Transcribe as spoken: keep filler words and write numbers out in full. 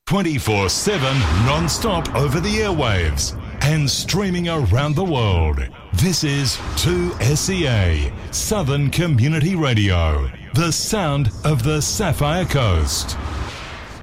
twenty-four seven non-stop over the airwaves and streaming around the world. This is two S E A, Southern Community Radio, the sound of the Sapphire Coast.